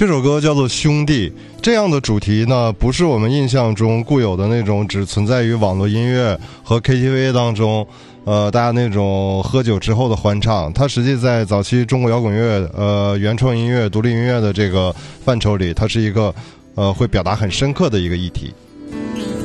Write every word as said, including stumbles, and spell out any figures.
这首歌叫做《兄弟》，这样的主题呢，不是我们印象中固有的那种只存在于网络音乐和 K T V 当中，呃，大家那种喝酒之后的欢唱。它实际在早期中国摇滚乐、呃原创音乐、独立音乐的这个范畴里，它是一个呃会表达很深刻的一个议题。